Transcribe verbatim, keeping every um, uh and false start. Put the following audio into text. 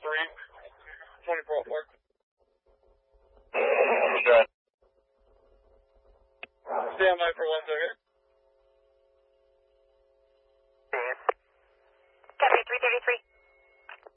three, twenty-four four. Shot. Stand by for one second. Copy, three thirty-three.